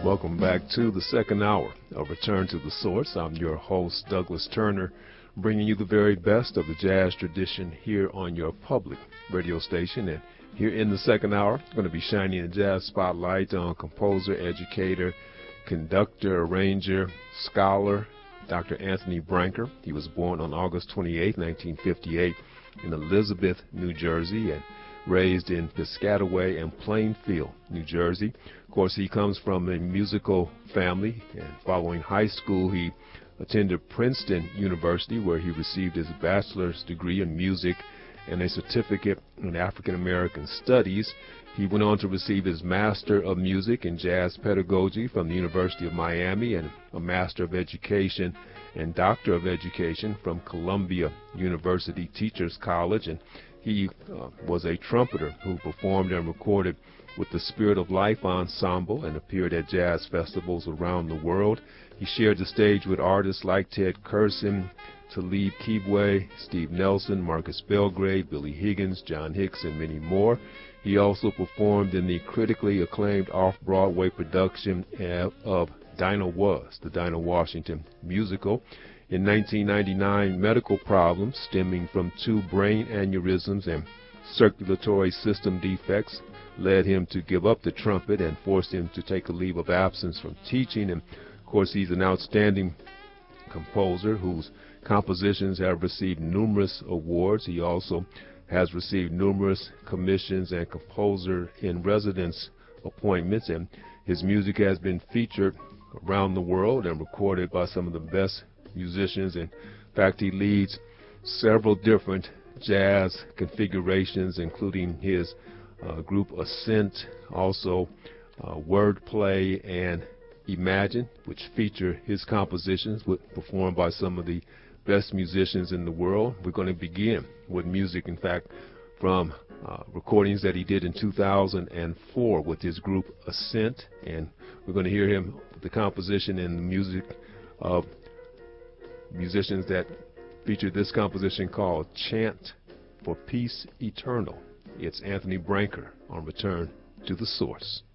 Welcome back to the second hour of Return to the Source. I'm your host, Douglas Turner, bringing you the very best of the jazz tradition here on your public radio station. And here in the second hour, I'm going to be shining a jazz spotlight on composer, educator, conductor, arranger, scholar, Dr. Anthony Branca. He was born on August 28, 1958 in Elizabeth, New Jersey, and raised in Piscataway and Plainfield, New Jersey. Of course, he comes from a musical family, and following high school, he attended Princeton University, where he received his bachelor's degree in music and a certificate in African American Studies. He went on to receive his Master of Music in Jazz Pedagogy from the University of Miami and a Master of Education and Doctor of Education from Columbia University Teachers College. And he was a trumpeter who performed and recorded with the Spirit of Life Ensemble and appeared at jazz festivals around the world. He shared the stage with artists like Ted Curson, Talib Kweli, Steve Nelson, Marcus Belgrade, Billy Higgins, John Hicks, and many more. He also performed in the critically acclaimed off-Broadway production of Dinah Was, the Dinah Washington musical. In 1999, medical problems stemming from 2 brain aneurysms and circulatory system defects led him to give up the trumpet and forced him to take a leave of absence from teaching. And of course, he's an outstanding composer whose compositions have received numerous awards. He also has received numerous commissions and composer-in-residence appointments, and his music has been featured around the world and recorded by some of the best musicians. In fact, he leads several different jazz configurations, including his group Ascent, also Wordplay and Imagine, which feature his compositions performed by some of the best musicians in the world. We're going to begin with music, in fact, from recordings that he did in 2004 with his group Ascent, and we're going to hear him with the composition and the music of musicians that featured this composition called Chant for Peace Eternal. It's Anthony Branca on Return to the Source.